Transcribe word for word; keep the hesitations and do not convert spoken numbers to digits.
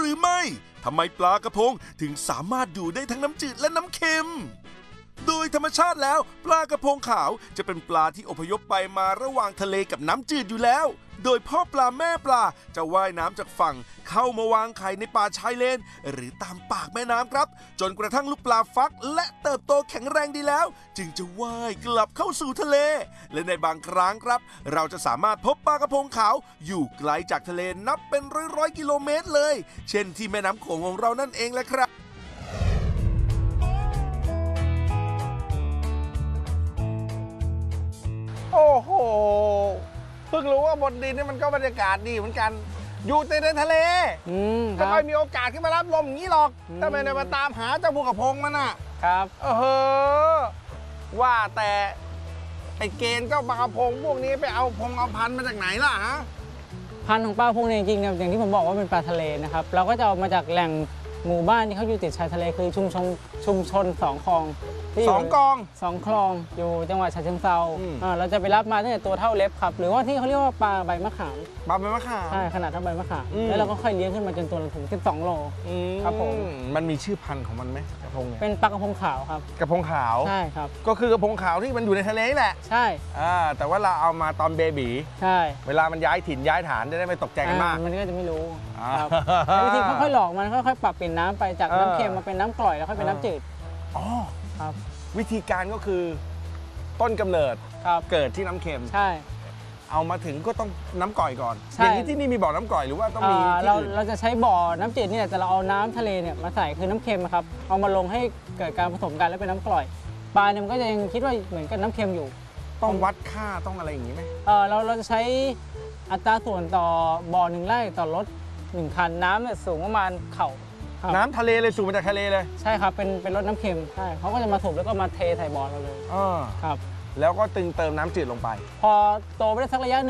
รือไม่ทำไมปลากระพงถึงสามารถอยู่ได้ทั้งน้ำจืดและน้ำเค็มโดยธรรมชาติแล้วปลากระพงขาวจะเป็นปลาที่อพยพไปมาระหว่างทะเลกับน้ำจืดอยู่แล้วโดยพ่อปลาแม่ปลาจะว่ายน้ำจากฝั่งเข้ามาวางไข่ในป่าชายเลนหรือตามปากแม่น้ำครับจนกระทั่งลูกปลาฟักและเติบโตแข็งแรงดีแล้วจึงจะว่ายกลับเข้าสู่ทะเลและในบางครั้งครับเราจะสามารถพบปลากระพงขาวอยู่ไกลจากทะเลนับเป็นร้อยๆกิโลเมตรเลยเช่นที่แม่น้ำโขงของเรานั่นเองแหละครับโอ้โหเพิ่งรู้ว่าบนดินนี่มันก็บรรยากาศดีเหมือนกันอยู่ในทะเลไม่ค่อยมีโอกาสขึ้นมารับลมอย่างนี้หรอกถ้าไม่ได้มาตามหาเจ้าภูกระพงมันน่ะครับเออว่าแต่ไอ้เกณฑ์เจ้าปลากระพงพวกนี้ไปเอาพงเอาพันธุ์มาจากไหนล่ะฮะพันธุ์ของปลาพงเนี่ยจริงๆอย่างที่ผมบอกว่าเป็นปลาทะเลนะครับเราก็จะเอามาจากแหล่งหมู่บ้านที่เขาอยู่ติดชายทะเลคือชุมชนชุมชนสองคลองสองกองสองคลองอยู่จังหวัดฉะเชิงเทราเราจะไปรับมาตั้งแต่ตัวเท่าเล็บครับหรือว่าที่เขาเรียกว่าปลาใบมะขามปลาใบมะขามใช่ขนาดเท่าใบมะขามแล้วเราก็ค่อยเลี้ยงขึ้นมาจนตัวถึงสิบสองโลครับผมมันมีชื่อพันธุ์ของมันไหมกระพงเป็นปลากระพงขาวครับกระพงขาวใช่ครับก็คือกระพงขาวที่มันอยู่ในทะเลแหละใช่อ่าแต่ว่าเราเอามาตอนเบบีใช่เวลามันย้ายถิ่นย้ายฐานจะได้ไม่ตกใจกันมากมันก็จะไม่รู้ครับวิธีค่อยๆหลอกมันค่อยๆปรับเปลี่ยนน้ำไปจากน้ำเค็มมาเป็นน้ำกร่อยแล้วค่อยเป็นน้ำจืดอ๋อครับวิธีการก็คือต้นกำเนิดเกิดที่น้ำเค็มใช่เอามาถึงก็ต้องน้ำก่อยก่อนอย่างนี้ที่นี่มีบ่อน้ำก่อยหรือว่าต้องมีที่เราเราจะใช้บ่อน้ำจืดนี่แต่เราเอาน้ำทะเลเนี่ยมาใส่คือน้ำเค็มครับเอามาลงให้เกิดการผสมกันแล้วเป็นน้ำกร่อยปลาเนี่ยมันก็จะยังคิดว่าเหมือนกับน้ำเค็มอยู่ต้องวัดค่าต้องอะไรอย่างนี้ไหมเออเราเราจะใช้อัตราส่วนต่อบ่อหนึ่งไร่ต่อรถหนึ่งคันน้ำเนี่ยสูงประมาณเข่าน้ำทะเลเลยสูบมาจากทะเลเลยใช่ครับเป็นเป็นรถน้ำเค็มใช่เขาก็จะมาสูบแล้วก็มาเทใส่บ่อเราเลยอ๋อครับแล้วก็ตึงเติมน้ำจืดลงไปพอโตไปได้สักระยะ